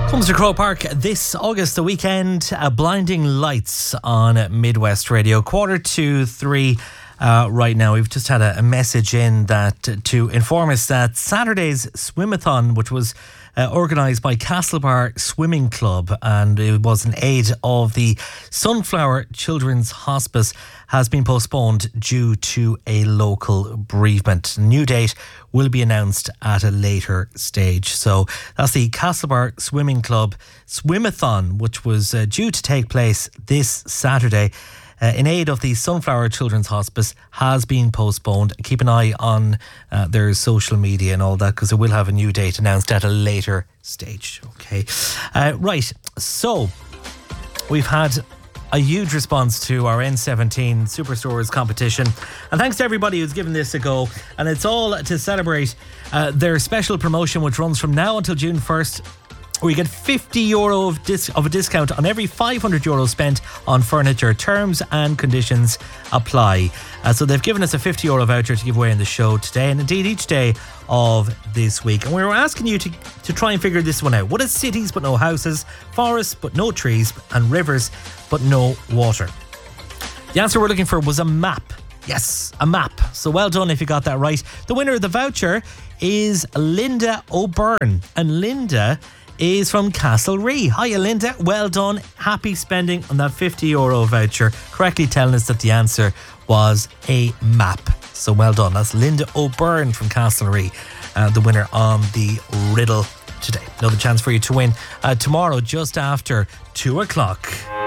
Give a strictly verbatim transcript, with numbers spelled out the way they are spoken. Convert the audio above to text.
Comes to Croke Park this August, the weekend, uh, Blinding Lights on Midwest Radio. Quarter to three uh, right now. We've just had a, a message in that uh, to inform us that Saturday's Swimathon, which was uh, organised by Castlebar Swimming Club, and it was in aid of the Sunflower Children's Hospice, has been postponed due to a local bereavement. A new date will be announced at a later stage. So that's the Castlebar Swimming Club Swimathon, which was uh, due to take place this Saturday uh, in aid of the Sunflower Children's Hospice, has been postponed. Keep an eye on uh, their social media and all that, because it will have a new date announced at a later stage. Okay, uh, right. So we've had a huge response to our N seventeen Superstores competition, and thanks to everybody who's given this a go. And it's all to celebrate uh, their special promotion, which runs from now until June first, where you get fifty euro of, dis- of a discount on every five hundred euro spent on furniture. Terms and conditions apply. Uh, so they've given us a fifty euro voucher to give away in the show today, and indeed each day of this week. And we were asking you to, to try and figure this one out. What is cities but no houses, forests but no trees, and rivers but no water? The answer we're looking for was a map. Yes, a map. So well done if you got that right. The winner of the voucher is Linda O'Byrne, and Linda is from Castlerea. Hiya, Linda. Well done. Happy spending on that fifty euro voucher. Correctly telling us that the answer was a map. So well done. That's Linda O'Byrne from Castlerea, uh, the winner on the riddle today. Another chance for you to win uh, tomorrow just after two o'clock.